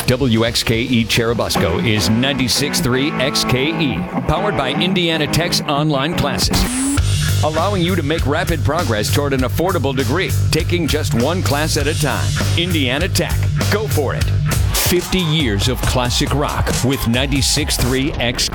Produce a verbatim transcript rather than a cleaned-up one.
W X K E Cherubusco is ninety-six point three X K E, powered by Indiana Tech's online classes, allowing you to make rapid progress toward an affordable degree, taking just one class at a time. Indiana Tech. Go for it. fifty years of classic rock with ninety-six point three X K E.